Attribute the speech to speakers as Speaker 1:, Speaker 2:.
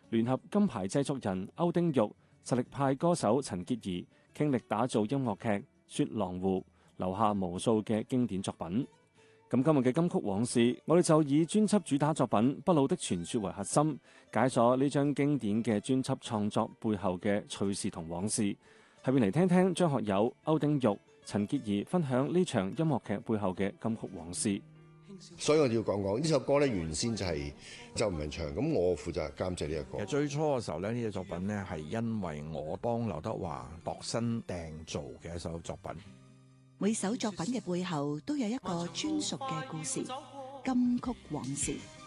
Speaker 1: 聯合金牌製作人歐丁玉、實力派歌手陳潔儀傾力打造音樂劇《雪狼湖》，留下無數嘅經典作品。咁今日嘅金曲往事，我哋就以專輯主打作品《不老的傳說》為核心，解咗呢張經典嘅專輯創作背後嘅趣事同往事。下面嚟聽聽張學友、歐丁玉、陳潔儀分享呢場音樂劇背後嘅金曲往事。
Speaker 2: 所以我要講呢首歌咧，原先就係周文唱，咁我負責監製呢一個。
Speaker 3: 其實最初嘅時候咧，呢隻作品咧係因為我幫劉德華度身訂造嘅一首作品。
Speaker 4: 每首作品嘅背後都有一個專屬嘅故事，金曲往事。